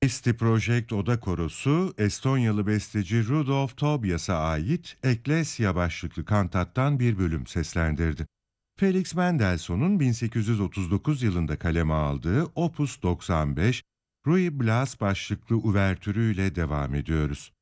Misty Project Oda Korosu, Estonyalı besteci Rudolf Tobias'a ait Ecclesia başlıklı kantattan bir bölüm seslendirdi. Felix Mendelssohn'un 1839 yılında kaleme aldığı Opus 95, Ruy Blas başlıklı uvertürüyle devam ediyoruz.